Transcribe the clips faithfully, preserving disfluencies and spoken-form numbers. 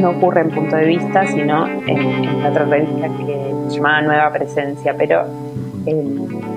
no ocurre en Punto de Vista, sino en, en la otra revista que se llamaba Nueva Presencia, pero eh,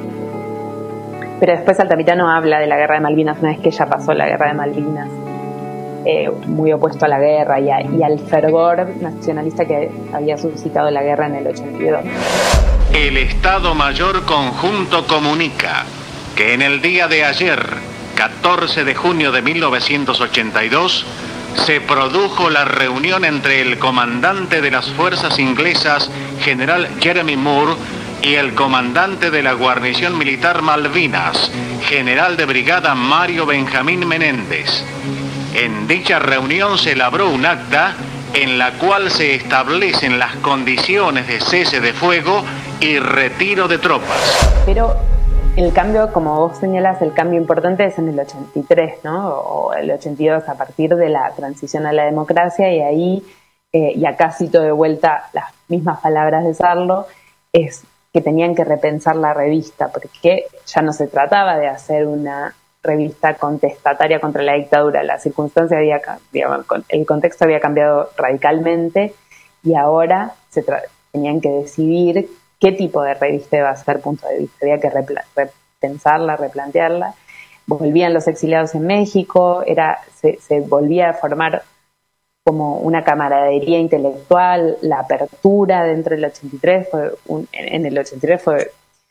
pero después Altamirano habla de la Guerra de Malvinas una vez que ya pasó la Guerra de Malvinas, eh, muy opuesto a la guerra y, a, y al fervor nacionalista que había suscitado la guerra en el ochenta y dos. El Estado Mayor Conjunto comunica que en el día de ayer, catorce de junio de mil novecientos ochenta y dos, se produjo la reunión entre el comandante de las fuerzas inglesas, general Jeremy Moore, y el comandante de la guarnición militar Malvinas, general de brigada Mario Benjamín Menéndez. En dicha reunión se elaboró un acta en la cual se establecen las condiciones de cese de fuego y retiro de tropas. Pero el cambio, como vos señalás, el cambio importante es en el ochenta y tres, ¿no? O el ochenta y dos, a partir de la transición a la democracia, y ahí, eh, y acá cito de vuelta las mismas palabras de Sarlo, es que tenían que repensar la revista, porque ya no se trataba de hacer una revista contestataria contra la dictadura. La circunstancia había, digamos, el contexto había cambiado radicalmente, y ahora se tra- tenían que decidir qué tipo de revista iba a ser Punto de Vista. Había que repla- repensarla, replantearla. Volvían los exiliados en México, era, se, se volvía a formar como una camaradería intelectual. La apertura dentro del ochenta y tres fue un, en el ochenta y tres fue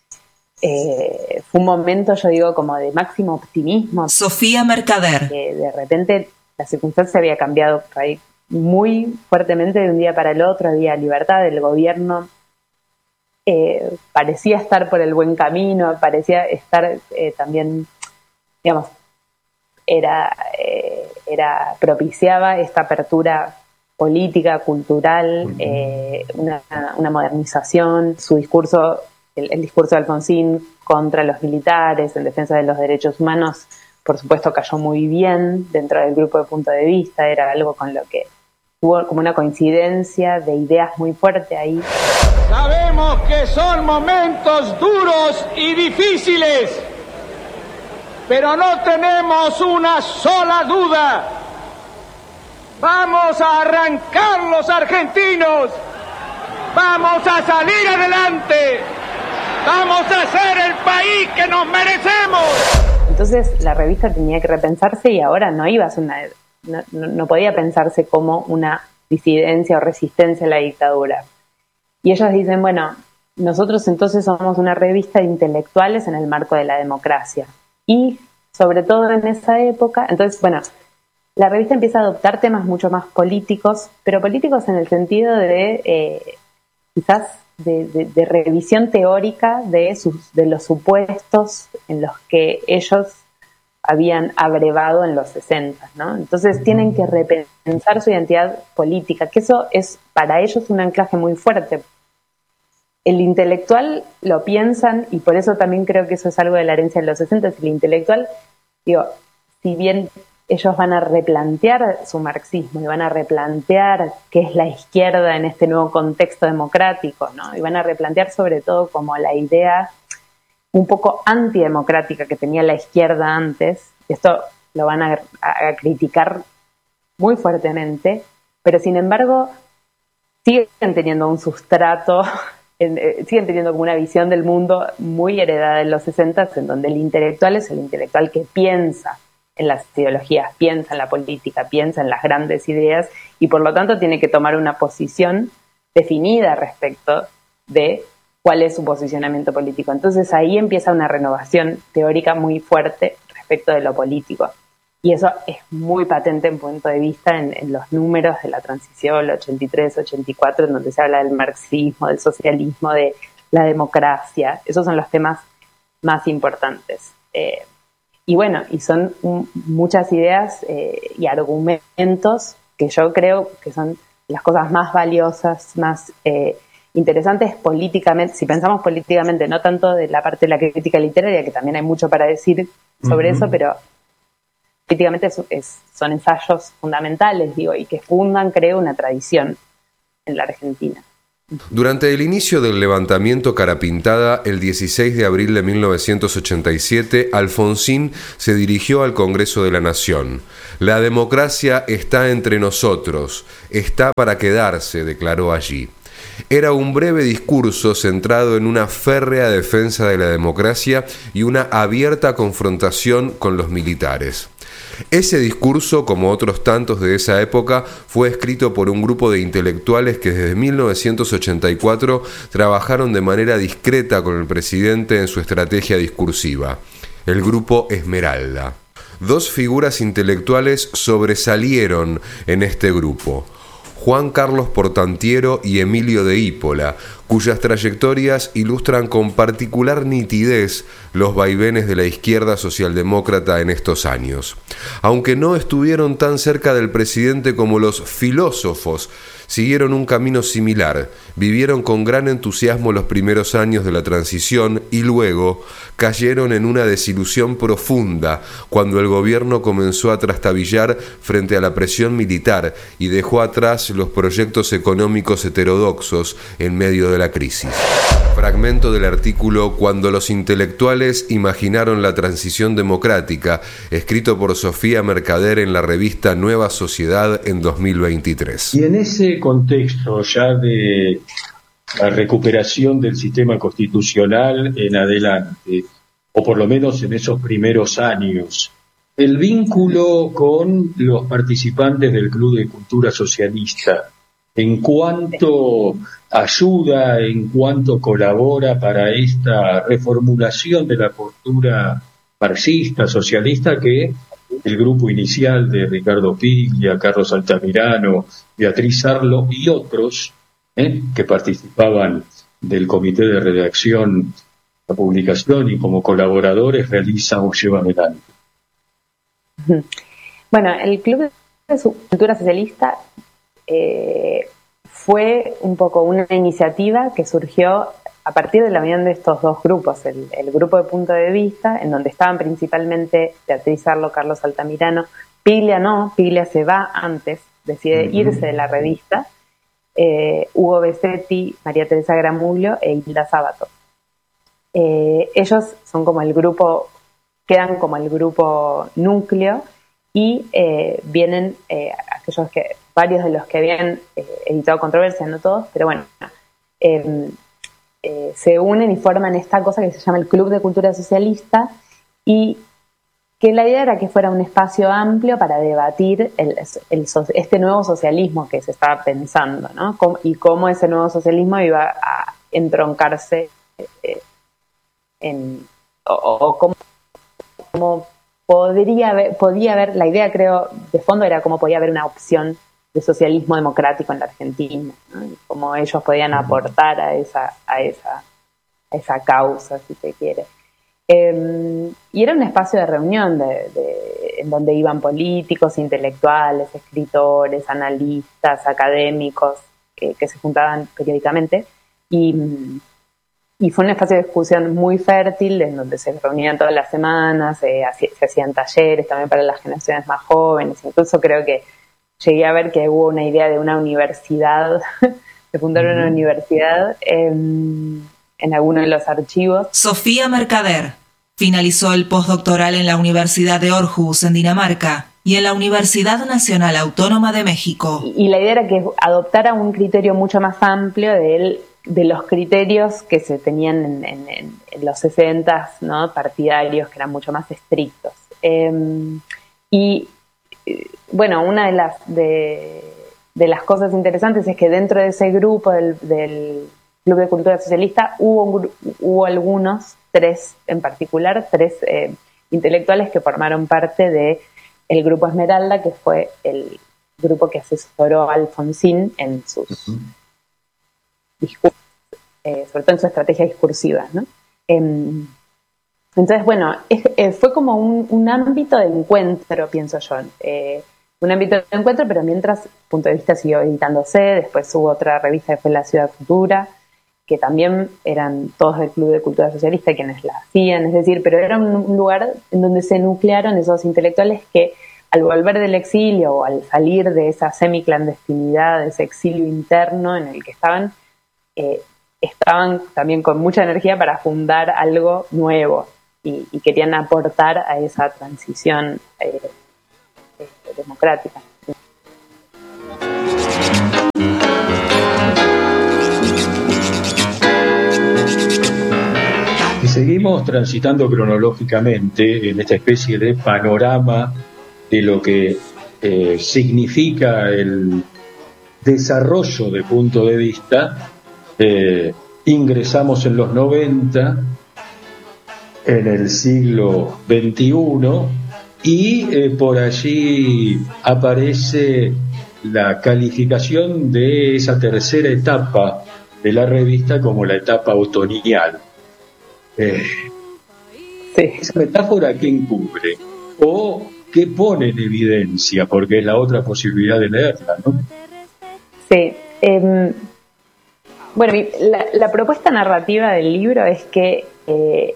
eh, fue un momento, yo digo, como de máximo optimismo. Sofía Mercader. Eh, de repente la circunstancia había cambiado muy fuertemente de un día para el otro. Había libertad del gobierno. Eh, parecía estar por el buen camino, parecía estar eh, también, digamos, era, eh, era propiciaba esta apertura política, cultural, eh, una, una modernización. Su discurso, el, el discurso de Alfonsín contra los militares, en defensa de los derechos humanos, por supuesto cayó muy bien dentro del grupo de Punto de Vista. Era algo con lo que hubo como una coincidencia de ideas muy fuerte ahí. Sabemos que son momentos duros y difíciles, pero no tenemos una sola duda. Vamos a arrancar los argentinos, vamos a salir adelante, vamos a ser el país que nos merecemos. Entonces la revista tenía que repensarse, y ahora no iba a ser una, no, no podía pensarse como una disidencia o resistencia a la dictadura. Y ellos dicen, bueno, nosotros entonces somos una revista de intelectuales en el marco de la democracia. Y sobre todo en esa época, entonces, bueno, la revista empieza a adoptar temas mucho más políticos, pero políticos en el sentido de, eh, quizás, de, de, de revisión teórica de, sus, de los supuestos en los que ellos habían abrevado en los sesenta, ¿no? Entonces tienen que repensar su identidad política, que eso es para ellos un anclaje muy fuerte. El intelectual lo piensan, y por eso también creo que eso es algo de la herencia de los sesenta. El intelectual, digo, si bien ellos van a replantear su marxismo y van a replantear qué es la izquierda en este nuevo contexto democrático, ¿no? Y van a replantear sobre todo como la idea un poco antidemocrática que tenía la izquierda antes. Esto lo van a, a criticar muy fuertemente, pero sin embargo siguen teniendo un sustrato, en, eh, siguen teniendo como una visión del mundo muy heredada en los sesenta, en donde el intelectual es el intelectual que piensa en las ideologías, piensa en la política, piensa en las grandes ideas, y por lo tanto tiene que tomar una posición definida respecto de cuál es su posicionamiento político. Entonces ahí empieza una renovación teórica muy fuerte respecto de lo político. Y eso es muy patente en Punto de Vista en, en los números de la transición, el ochenta y tres, ochenta y cuatro, en donde se habla del marxismo, del socialismo, de la democracia. Esos son los temas más importantes. Eh, y bueno, y son um, muchas ideas eh, y argumentos que yo creo que son las cosas más valiosas, más eh, interesantes políticamente, si pensamos políticamente, no tanto de la parte de la crítica literaria, que también hay mucho para decir sobre uh-huh. eso, pero políticamente es, es, son ensayos fundamentales, digo, y que fundan, creo, una tradición en la Argentina. Durante el inicio del levantamiento Carapintada, el dieciséis de abril de mil novecientos ochenta y siete, Alfonsín se dirigió al Congreso de la Nación. La democracia está entre nosotros, está para quedarse, declaró allí. Era un breve discurso centrado en una férrea defensa de la democracia y una abierta confrontación con los militares. Ese discurso, como otros tantos de esa época, fue escrito por un grupo de intelectuales que desde mil novecientos ochenta y cuatro trabajaron de manera discreta con el presidente en su estrategia discursiva, el Grupo Esmeralda. Dos figuras intelectuales sobresalieron en este grupo: Juan Carlos Portantiero y Emilio de Ippola, cuyas trayectorias ilustran con particular nitidez los vaivenes de la izquierda socialdemócrata en estos años. Aunque no estuvieron tan cerca del presidente como los filósofos, siguieron un camino similar, vivieron con gran entusiasmo los primeros años de la transición y luego cayeron en una desilusión profunda cuando el gobierno comenzó a trastabillar frente a la presión militar y dejó atrás los proyectos económicos heterodoxos en medio de la crisis. Fragmento del artículo Cuando los intelectuales imaginaron la transición democrática, escrito por Sofía Mercader en la revista Nueva Sociedad en dos mil veintitrés. Y en ese contexto ya de la recuperación del sistema constitucional en adelante, o por lo menos en esos primeros años, el vínculo con los participantes del Club de Cultura Socialista, en cuanto ayuda, en cuanto colabora para esta reformulación de la postura marxista, socialista, que el grupo inicial de Ricardo Piglia, Carlos Altamirano, Beatriz Arlo y otros ¿eh? que participaban del comité de redacción de la publicación y como colaboradores realizan o llevan adelante. Bueno, el Club de Cultura Socialista eh, fue un poco una iniciativa que surgió a partir de la unión de estos dos grupos, el, el grupo de Punto de Vista, en donde estaban principalmente Beatriz Arlo, Carlos Altamirano. Piglia no, Piglia se va antes, decide uh-huh. irse de la revista, eh, Hugo Besetti, María Teresa Gramulio e Hilda Sábato. Eh, ellos son como el grupo, quedan como el grupo núcleo y eh, vienen eh, aquellos que, varios de los que habían eh, editado Controversia, no todos, pero bueno, eh, eh, se unen y forman esta cosa que se llama el Club de Cultura Socialista, y que la idea era que fuera un espacio amplio para debatir el, el, este nuevo socialismo que se estaba pensando, ¿no? Cómo, y cómo ese nuevo socialismo iba a entroncarse eh, en, o, o cómo, cómo podría haber, podía haber, la idea creo de fondo era cómo podía haber una opción de socialismo democrático en la Argentina, ¿no? Y cómo ellos podían aportar a esa, a esa, a esa causa, si se quiere. Eh, y era un espacio de reunión de, de, en donde iban políticos, intelectuales, escritores, analistas, académicos, que, que se juntaban periódicamente, y, y fue un espacio de discusión muy fértil, en donde se reunían todas las semanas, eh, así, se hacían talleres también para las generaciones más jóvenes. Incluso creo que llegué a ver que hubo una idea de una universidad, de fundar una universidad eh, en alguno de los archivos. Sofía Mercader finalizó el postdoctoral en la Universidad de Aarhus, en Dinamarca, y en la Universidad Nacional Autónoma de México. Y, y la idea era que adoptara un criterio mucho más amplio de, él, de los criterios que se tenían en, en, en los sesentas, ¿no? Partidarios, que eran mucho más estrictos. Eh, y bueno, una de las, de, de las cosas interesantes es que dentro de ese grupo del, del Club de Cultura Socialista hubo, un, hubo algunos, tres en particular, tres eh, intelectuales que formaron parte de el Grupo Esmeralda, que fue el grupo que asesoró a Alfonsín en sus uh-huh. discursos, eh, sobre todo en su estrategia discursiva, ¿no? Eh, entonces, bueno, es, eh, fue como un, un ámbito de encuentro, pienso yo, eh, un ámbito de encuentro, pero mientras Punto de Vista siguió editándose, después hubo otra revista que fue La Ciudad Futura, que también eran todos del Club de Cultura Socialista quienes la hacían, es decir, pero era un, un lugar en donde se nuclearon esos intelectuales que al volver del exilio o al salir de esa semiclandestinidad, de ese exilio interno en el que estaban, eh, estaban también con mucha energía para fundar algo nuevo y, y querían aportar a esa transición eh, eh, democrática. Y seguimos transitando cronológicamente en esta especie de panorama de lo que eh, significa el desarrollo de punto de vista. Eh, ingresamos en los noventa, en el siglo veintiuno, y eh, por allí aparece la calificación de esa tercera etapa de la revista como la etapa otoñal. Eh, sí. ¿Esa metáfora qué encubre? ¿O qué pone en evidencia? Porque es la otra posibilidad de leerla, ¿no? Sí. Eh, bueno, la, la propuesta narrativa del libro es que eh,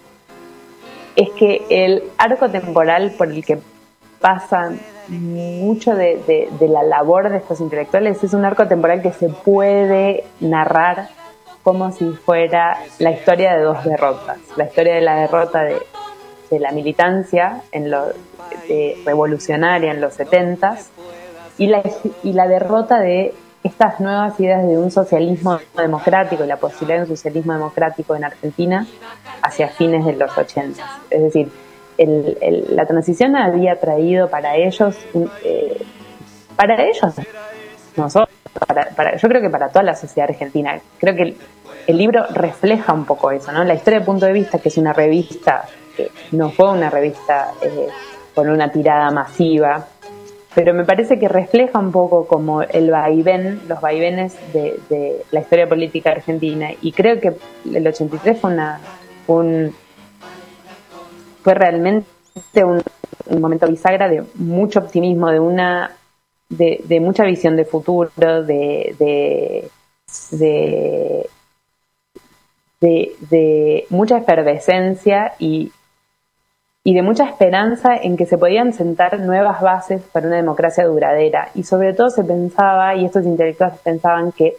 es que el arco temporal por el que pasa mucho de, de, de la labor de estos intelectuales es un arco temporal que se puede narrar como si fuera la historia de dos derrotas. La historia de la derrota de, de la militancia en lo, de, revolucionaria en los setentas y la, y la derrota de estas nuevas ideas de un socialismo democrático y la posibilidad de un socialismo democrático en Argentina hacia fines de los ochentas. Es decir, el, el, la transición había traído para ellos, eh, para ellos, nosotros, para, para, yo creo que para toda la sociedad argentina, creo que el, el libro refleja un poco eso, ¿no? La historia de Punto de Vista, que es una revista, que no fue una revista eh, con una tirada masiva, pero me parece que refleja un poco como el vaivén, los vaivenes de, de la historia política argentina, y creo que el ochenta y tres fue una un fue realmente un, un momento bisagra de mucho optimismo, de una de, de mucha visión de futuro, de de, de de de mucha efervescencia y y de mucha esperanza en que se podían sentar nuevas bases para una democracia duradera. Y sobre todo se pensaba, y estos intelectuales pensaban, que,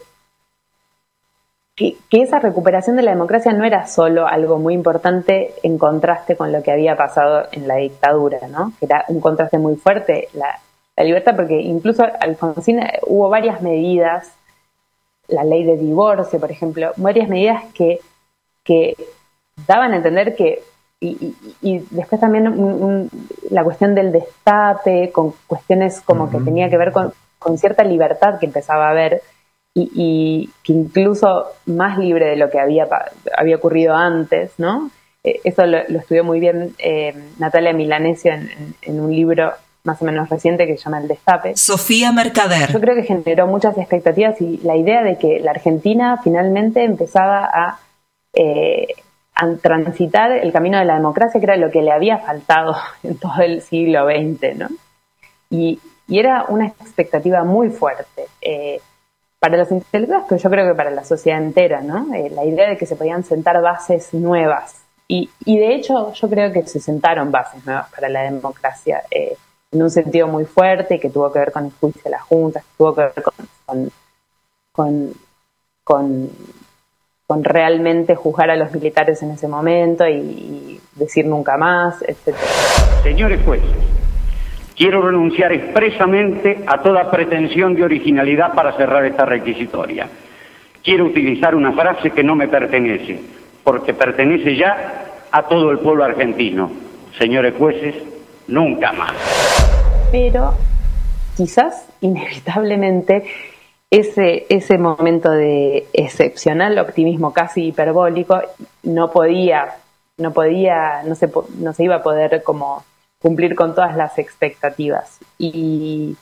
que, que esa recuperación de la democracia no era solo algo muy importante en contraste con lo que había pasado en la dictadura, ¿no? Que era un contraste muy fuerte, la, la libertad, porque incluso Alfonsín hubo varias medidas, la ley de divorcio, por ejemplo, varias medidas que, que daban a entender que Y, y, y después también un, un, la cuestión del destape, con cuestiones como uh-huh. que tenía que ver con, con cierta libertad que empezaba a haber y, y que incluso más libre de lo que había, había ocurrido antes, ¿no? Eh, eso lo, lo estudió muy bien eh, Natalia Milanesio en, en, en un libro más o menos reciente que se llama El Destape. Sofía Mercader. Yo creo que generó muchas expectativas y la idea de que la Argentina finalmente empezaba a... Eh, a transitar el camino de la democracia, que era lo que le había faltado en todo el siglo veinte, ¿no? Y, y era una expectativa muy fuerte eh, para los intelectuales, pero yo creo que para la sociedad entera, ¿no? Eh, la idea de que se podían sentar bases nuevas. Y, y de hecho yo creo que se sentaron bases nuevas para la democracia, eh, en un sentido muy fuerte, que tuvo que ver con el juicio de las juntas, que tuvo que ver con... con, con, con con realmente juzgar a los militares en ese momento y, y decir nunca más, etcétera. Señores jueces, quiero renunciar expresamente a toda pretensión de originalidad para cerrar esta requisitoria. Quiero utilizar una frase que no me pertenece, porque pertenece ya a todo el pueblo argentino. Señores jueces, nunca más. Pero quizás inevitablemente Ese, ese momento de excepcional optimismo casi hiperbólico no podía, no podía, no se, no se iba a poder como cumplir con todas las expectativas. Y,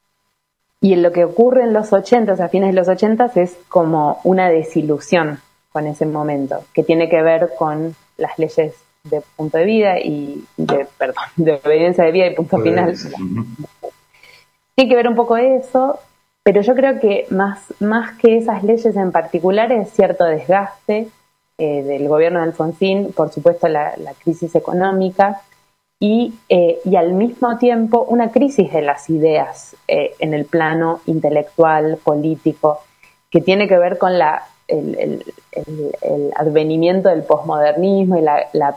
y en lo que ocurre en los ochentas, a fines de los ochentas, es como una desilusión con ese momento, que tiene que ver con las leyes de punto de vida y de, perdón, de obediencia de vida y punto pues, final. Uh-huh. Tiene que ver un poco eso. Pero yo creo que más, más que esas leyes en particular es cierto desgaste eh, del gobierno de Alfonsín, por supuesto la, la crisis económica y, eh, y al mismo tiempo una crisis de las ideas eh, en el plano intelectual, político, que tiene que ver con la el, el, el, el advenimiento del posmodernismo y la, la,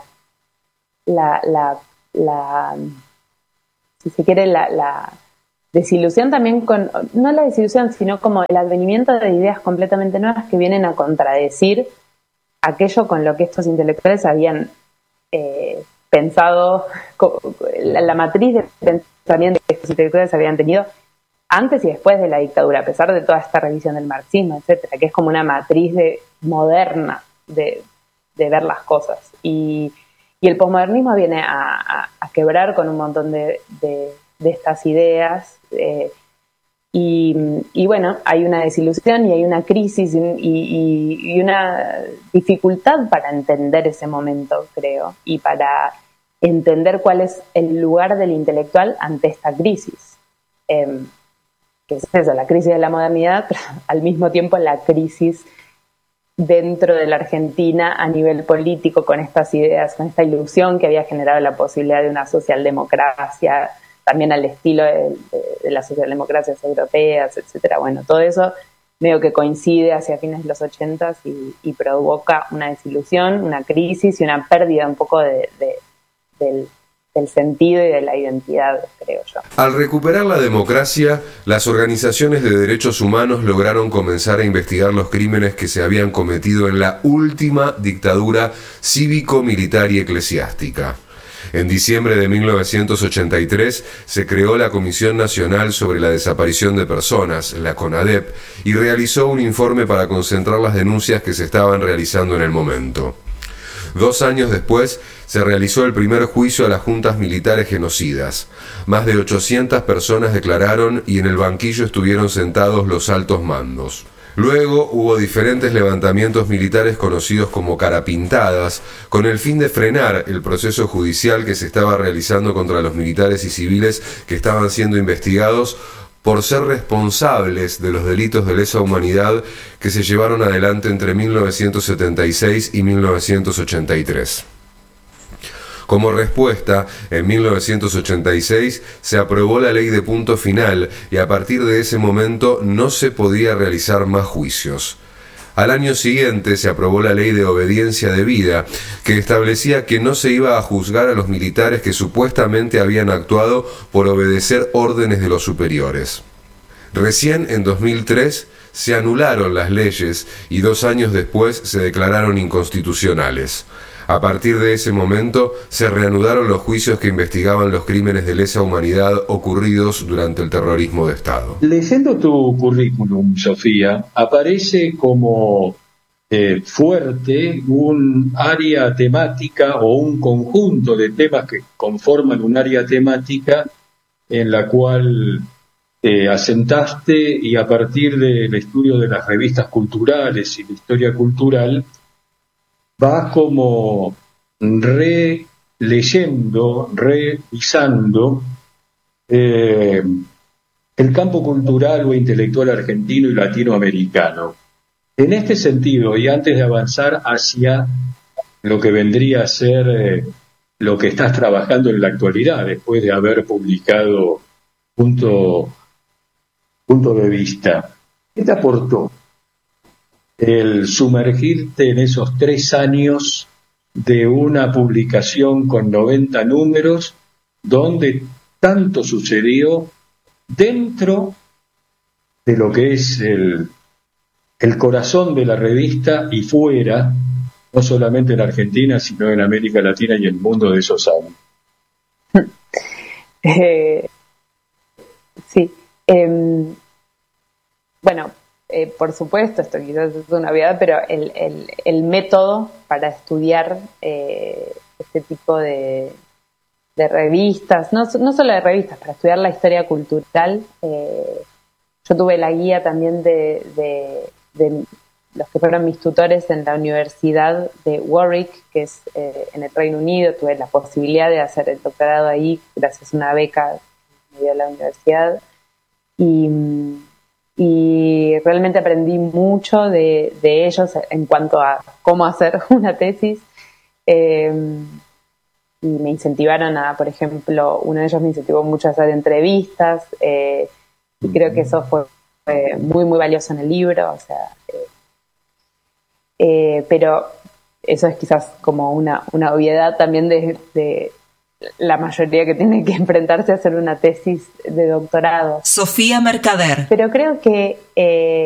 la, la, la si se quiere, la, la desilusión también con, no la desilusión, sino como el advenimiento de ideas completamente nuevas que vienen a contradecir aquello con lo que estos intelectuales habían eh, pensado, la, la matriz de pensamiento que estos intelectuales habían tenido antes y después de la dictadura, a pesar de toda esta revisión del marxismo, etcétera, que es como una matriz de, moderna de, de ver las cosas. Y, y el posmodernismo viene a, a, a quebrar con un montón de, de, de estas ideas. Eh, y, y bueno, hay una desilusión y hay una crisis y, y, y una dificultad para entender ese momento, creo, y para entender cuál es el lugar del intelectual ante esta crisis. Eh, que es eso, la crisis de la modernidad, pero al mismo tiempo la crisis dentro de la Argentina a nivel político, con estas ideas, con esta ilusión que había generado la posibilidad de una socialdemocracia, también al estilo de, de, de las socialdemocracias europeas, etcétera. Bueno, todo eso medio que coincide hacia fines de los ochentas y, y provoca una desilusión, una crisis y una pérdida un poco de, de, del del sentido y de la identidad, creo yo. Al recuperar la democracia, las organizaciones de derechos humanos lograron comenzar a investigar los crímenes que se habían cometido en la última dictadura cívico-militar y eclesiástica. En diciembre de mil novecientos ochenta y tres se creó la Comisión Nacional sobre la Desaparición de Personas, la CONADEP, y realizó un informe para concentrar las denuncias que se estaban realizando en el momento. Dos años después, se realizó el primer juicio a las juntas militares genocidas. Más de ochocientas personas declararon y en el banquillo estuvieron sentados los altos mandos. Luego hubo diferentes levantamientos militares conocidos como carapintadas, con el fin de frenar el proceso judicial que se estaba realizando contra los militares y civiles que estaban siendo investigados por ser responsables de los delitos de lesa humanidad que se llevaron adelante entre mil novecientos setenta y seis y mil novecientos ochenta y tres. Como respuesta, en mil novecientos ochenta y seis se aprobó la ley de punto final y a partir de ese momento no se podía realizar más juicios. Al año siguiente se aprobó la ley de obediencia debida, que establecía que no se iba a juzgar a los militares que supuestamente habían actuado por obedecer órdenes de los superiores. Recién en dos mil tres se anularon las leyes y dos años después se declararon inconstitucionales. A partir de ese momento se reanudaron los juicios que investigaban los crímenes de lesa humanidad ocurridos durante el terrorismo de Estado. Leyendo tu currículum, Sofía, aparece como eh, fuerte un área temática o un conjunto de temas que conforman un área temática en la cual te asentaste y a partir del estudio de las revistas culturales y la historia cultural vas como releyendo, revisando eh, el campo cultural o intelectual argentino y latinoamericano. En este sentido, y antes de avanzar hacia lo que vendría a ser eh, lo que estás trabajando en la actualidad, después de haber publicado Punto, punto de Vista, ¿qué te aportó el sumergirte en esos tres años de una publicación con noventa números donde tanto sucedió dentro de lo que es el, el corazón de la revista y fuera, no solamente en Argentina, sino en América Latina y el mundo de esos años? Eh, sí. Eh, bueno, Eh, por supuesto, esto quizás es una obviedad, pero el, el, el método para estudiar eh, este tipo de, de revistas, no, no solo de revistas, para estudiar la historia cultural, eh, yo tuve la guía también de, de, de los que fueron mis tutores en la Universidad de Warwick, que es eh, en el Reino Unido. Tuve la posibilidad de hacer el doctorado ahí gracias a una beca que me dio la universidad. Y... y realmente aprendí mucho de, de ellos en cuanto a cómo hacer una tesis, eh, y me incentivaron a, por ejemplo, uno de ellos me incentivó mucho a hacer entrevistas, eh, y creo que eso fue, fue muy, muy valioso en el libro. O sea, eh, eh, pero eso es quizás como una, una obviedad también de, de la mayoría que tiene que enfrentarse a hacer una tesis de doctorado. Sofía Mercader. Pero creo que... Eh,